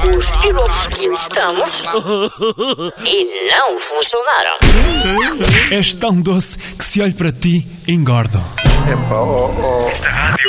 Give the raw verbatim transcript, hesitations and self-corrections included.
os pilotos que testamos e não funcionaram. És tão doce que se olho para ti, engordo. Epá, oh, oh.